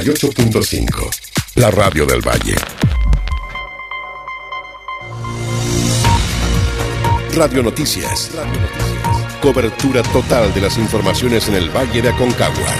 8.5, la radio del Valle. Radio Noticias. Cobertura total de las informaciones en el Valle de Aconcagua.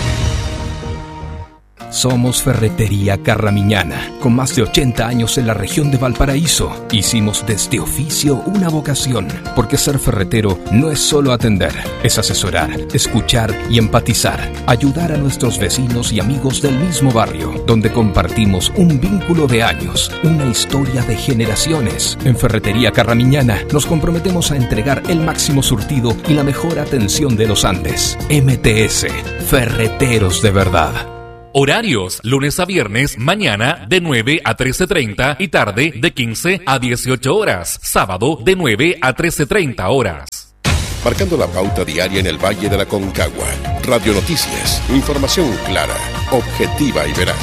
Somos Ferretería Carramiñana, con más de 80 años en la región de Valparaíso. Hicimos de este oficio una vocación, porque ser ferretero no es solo atender, es asesorar, escuchar y empatizar, ayudar a nuestros vecinos y amigos del mismo barrio, donde compartimos un vínculo de años, una historia de generaciones. En Ferretería Carramiñana nos comprometemos a entregar el máximo surtido y la mejor atención de los Andes. MTS, Ferreteros de verdad. Horarios, lunes a viernes, mañana de 9 a 13:30 y tarde de 15 a 18 horas. Sábado de 9 a 13:30 horas. Marcando la pauta diaria en el Valle de la Aconcagua. Radio Noticias, información clara, objetiva y veraz.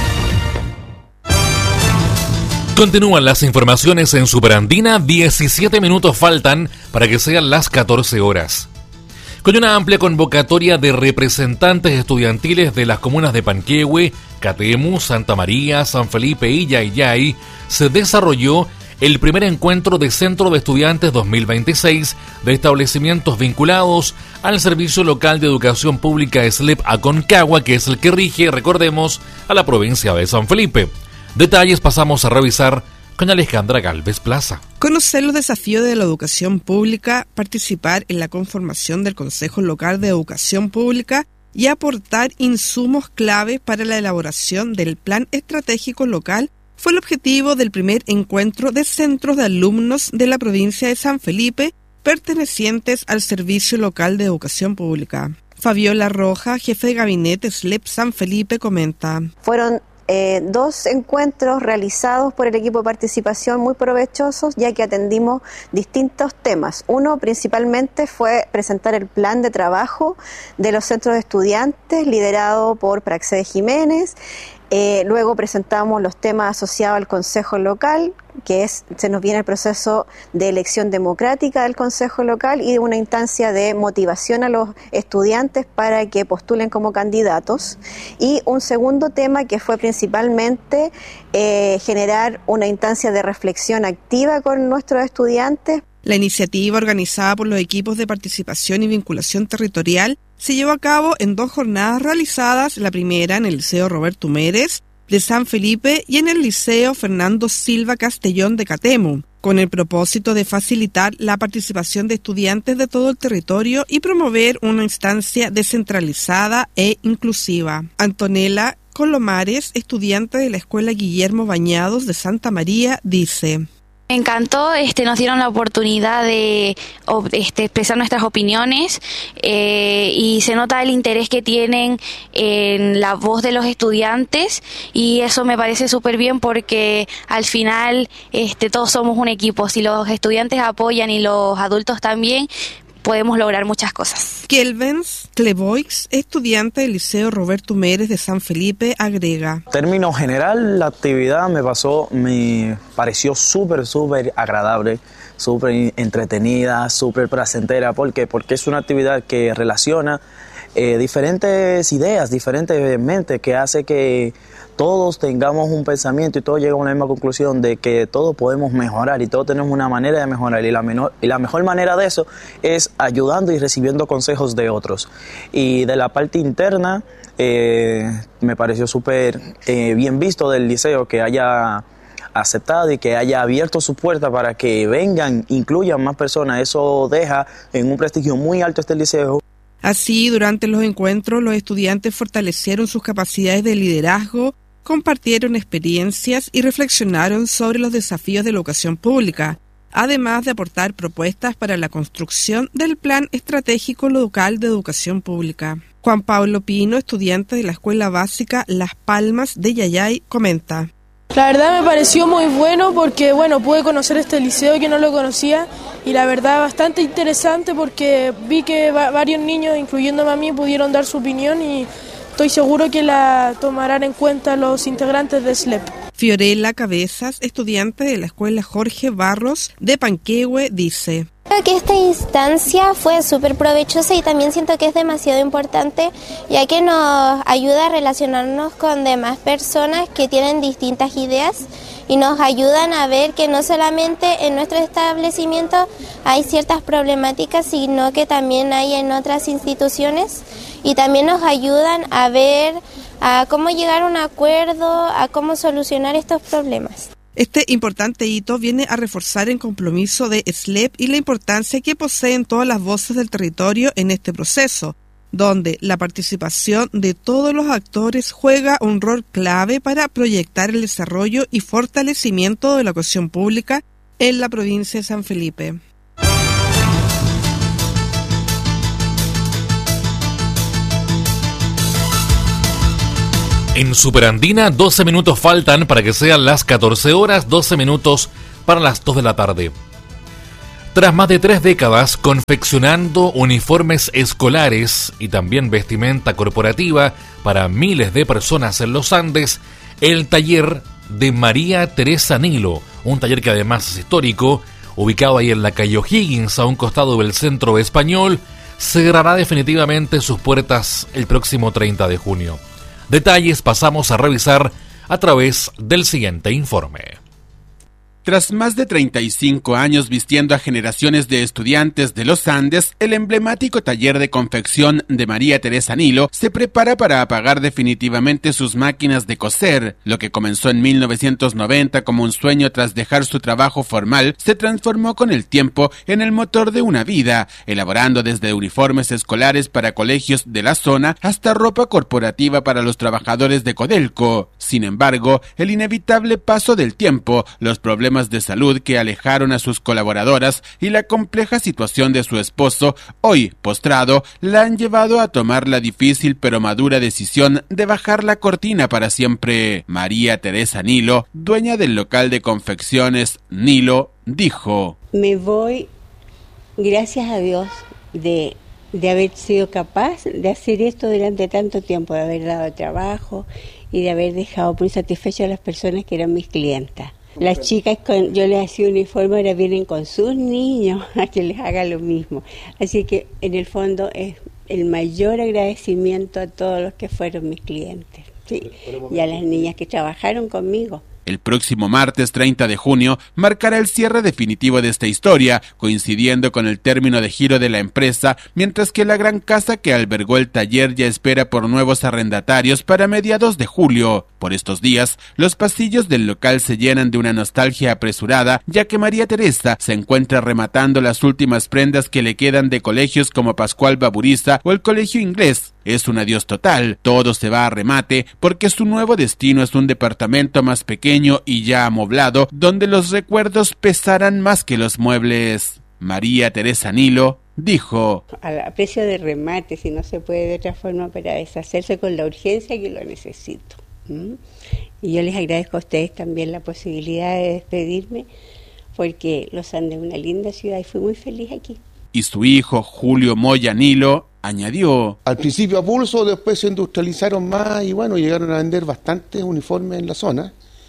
Continúan las informaciones en Superandina. 17 minutos faltan para que sean las 14 horas. Con una amplia convocatoria de representantes estudiantiles de las comunas de Panquehue, Catemu, Santa María, San Felipe y Yayay, se desarrolló el primer encuentro de Centro de Estudiantes 2026 de establecimientos vinculados al Servicio Local de Educación Pública SLEP Aconcagua, que es el que rige, recordemos, a la provincia de San Felipe. Detalles pasamos a revisar con Alejandra Galvez Plaza. Conocer los desafíos de la educación pública, participar en la conformación del Consejo Local de Educación Pública y aportar insumos clave para la elaboración del Plan Estratégico Local fue el objetivo del primer encuentro de centros de alumnos de la provincia de San Felipe pertenecientes al Servicio Local de Educación Pública. Fabiola Roja, jefe de gabinete SLEP San Felipe, comenta. Fueron dos encuentros realizados por el equipo de participación muy provechosos, ya que atendimos distintos temas. Uno principalmente fue presentar el plan de trabajo de los centros de estudiantes liderado por Praxedes Jiménez. Luego presentamos los temas asociados al Consejo Local, se nos viene el proceso de elección democrática del Consejo Local y una instancia de motivación a los estudiantes para que postulen como candidatos. Y un segundo tema que fue principalmente generar una instancia de reflexión activa con nuestros estudiantes. La iniciativa, organizada por los equipos de participación y vinculación territorial, se llevó a cabo en 2 jornadas realizadas, la primera en el Liceo Roberto Mérez de San Felipe y en el Liceo Fernando Silva Castellón de Catemu, con el propósito de facilitar la participación de estudiantes de todo el territorio y promover una instancia descentralizada e inclusiva. Antonella Colomares, estudiante de la Escuela Guillermo Bañados de Santa María, dice: Me encantó, nos dieron la oportunidad de expresar nuestras opiniones y se nota el interés que tienen en la voz de los estudiantes y eso me parece súper bien porque al final todos somos un equipo. Si los estudiantes apoyan y los adultos también, podemos lograr muchas cosas. Kelvens Cleboix, estudiante del Liceo Roberto Mérez de San Felipe, agrega: En términos general, la actividad me pareció súper agradable, súper entretenida, súper placentera. ¿Por qué? Porque es una actividad que relaciona diferentes ideas, diferentes mentes, que hace que todos tengamos un pensamiento y todos llegamos a la misma conclusión de que todos podemos mejorar y todos tenemos una manera de mejorar y la mejor manera de eso es ayudando y recibiendo consejos de otros. Y de la parte interna me pareció súper bien visto del liceo que haya aceptado y que haya abierto su puerta para que vengan, incluyan más personas. Eso deja en un prestigio muy alto este liceo. Así, durante los encuentros, los estudiantes fortalecieron sus capacidades de liderazgo, compartieron experiencias y reflexionaron sobre los desafíos de la educación pública, además de aportar propuestas para la construcción del Plan Estratégico Local de Educación Pública. Juan Pablo Pino, estudiante de la Escuela Básica Las Palmas de Yayay, comenta: La verdad me pareció muy bueno porque, pude conocer este liceo que no lo conocía y la verdad bastante interesante porque vi que varios niños, incluyéndome a mí, pudieron dar su opinión y estoy seguro que la tomarán en cuenta los integrantes de SLEP. Fiorella Cabezas, estudiante de la Escuela Jorge Barros de Panquehue, dice: Encuentro que esta instancia fue súper provechosa y también siento que es demasiado importante, ya que nos ayuda a relacionarnos con demás personas que tienen distintas ideas y nos ayudan a ver que no solamente en nuestro establecimiento hay ciertas problemáticas, sino que también hay en otras instituciones, y también nos ayudan a ver a cómo llegar a un acuerdo, a cómo solucionar estos problemas. Este importante hito viene a reforzar el compromiso de SLEP y la importancia que poseen todas las voces del territorio en este proceso, donde la participación de todos los actores juega un rol clave para proyectar el desarrollo y fortalecimiento de la cohesión pública en la provincia de San Felipe. En Superandina, 12 minutos faltan para que sean las 14 horas, 12 minutos para las 2 de la tarde. Tras más de 3 décadas confeccionando uniformes escolares y también vestimenta corporativa para miles de personas en los Andes, el taller de María Teresa Nilo, un taller que además es histórico, ubicado ahí en la calle O'Higgins, a un costado del Centro Español, cerrará definitivamente sus puertas el próximo 30 de junio. Detalles pasamos a revisar a través del siguiente informe. Tras más de 35 años vistiendo a generaciones de estudiantes de los Andes, el emblemático taller de confección de María Teresa Nilo se prepara para apagar definitivamente sus máquinas de coser. Lo que comenzó en 1990 como un sueño tras dejar su trabajo formal, se transformó con el tiempo en el motor de una vida, elaborando desde uniformes escolares para colegios de la zona hasta ropa corporativa para los trabajadores de Codelco. Sin embargo, el inevitable paso del tiempo, los problemas de salud que alejaron a sus colaboradoras y la compleja situación de su esposo, hoy postrado, la han llevado a tomar la difícil pero madura decisión de bajar la cortina para siempre. María Teresa Nilo, dueña del local de confecciones Nilo, dijo: me voy, gracias a Dios, de haber sido capaz de hacer esto durante tanto tiempo, de haber dado trabajo y de haber dejado muy satisfechas a las personas que eran mis clientas. Las chicas, yo les hacía uniforme, ahora vienen con sus niños a que les haga lo mismo. Así que en el fondo es el mayor agradecimiento a todos los que fueron mis clientes, sí, y a las niñas que trabajaron conmigo. El próximo martes 30 de junio marcará el cierre definitivo de esta historia, coincidiendo con el término de giro de la empresa, mientras que la gran casa que albergó el taller ya espera por nuevos arrendatarios para mediados de julio. Por estos días, los pasillos del local se llenan de una nostalgia apresurada, ya que María Teresa se encuentra rematando las últimas prendas que le quedan de colegios como Pascual Baburiza o el Colegio Inglés. Es un adiós total, todo se va a remate, porque su nuevo destino es un departamento más pequeño y ya amoblado, donde los recuerdos pesarán más que los muebles. María Teresa Nilo dijo: a precio de remate, si no se puede de otra forma, para deshacerse con la urgencia que lo necesito. Y yo les agradezco a ustedes también la posibilidad de despedirme, porque Los Andes es una linda ciudad y fui muy feliz aquí. Y su hijo Julio Moya Nilo añadió: al principio a pulso, después se industrializaron más y bueno, llegaron a vender bastantes uniformes en la zona.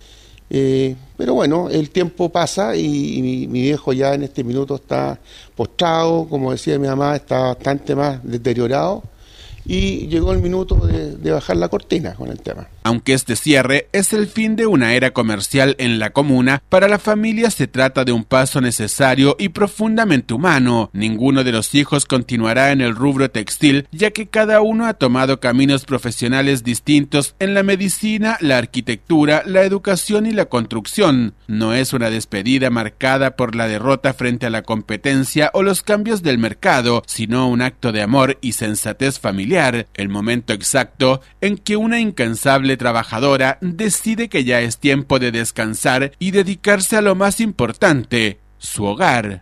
Pero bueno, el tiempo pasa y mi viejo ya en este minuto está postrado, como decía mi mamá, está bastante más deteriorado. Y llegó el minuto de bajar la cortina con el tema. Aunque este cierre es el fin de una era comercial en la comuna, para la familia se trata de un paso necesario y profundamente humano. Ninguno de los hijos continuará en el rubro textil, ya que cada uno ha tomado caminos profesionales distintos en la medicina, la arquitectura, la educación y la construcción. No es una despedida marcada por la derrota frente a la competencia o los cambios del mercado, sino un acto de amor y sensatez familiar. El momento exacto en que una incansable trabajadora decide que ya es tiempo de descansar y dedicarse a lo más importante, su hogar.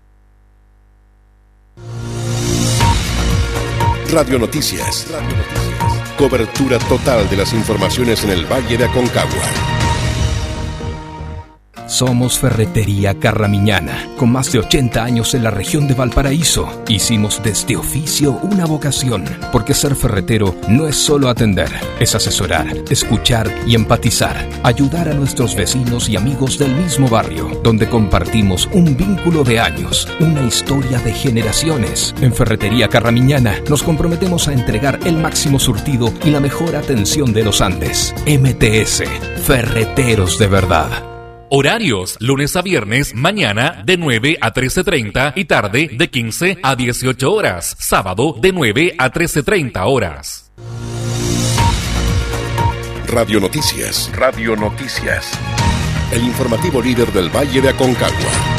Radio Noticias. Cobertura total de las informaciones en el Valle de Aconcagua. Somos Ferretería Carramiñana, con más de 80 años en la región de Valparaíso. Hicimos de este oficio una vocación, porque ser ferretero no es solo atender, es asesorar, escuchar y empatizar, ayudar a nuestros vecinos y amigos del mismo barrio, donde compartimos un vínculo de años, una historia de generaciones. En Ferretería Carramiñana nos comprometemos a entregar el máximo surtido y la mejor atención de los Andes. MTS, Ferreteros de verdad. Horarios, lunes a viernes, mañana de 9 a 13:30 y tarde de 15 a 18 horas. Sábado de 9 a 13:30 horas. Radio Noticias. Radio Noticias. El informativo líder del Valle de Aconcagua.